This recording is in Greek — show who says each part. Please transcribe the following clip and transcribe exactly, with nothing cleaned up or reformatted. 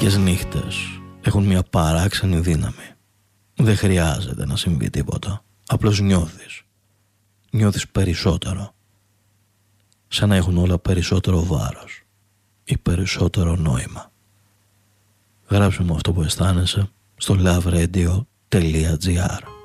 Speaker 1: Μερικές νύχτες έχουν μια παράξενη δύναμη. Δεν χρειάζεται να συμβεί τίποτα. Απλώς νιώθεις. Νιώθεις περισσότερο. Σαν να έχουν όλα περισσότερο βάρος ή περισσότερο νόημα. Γράψε μου αυτό που αισθάνεσαι στο loveRadio.gr.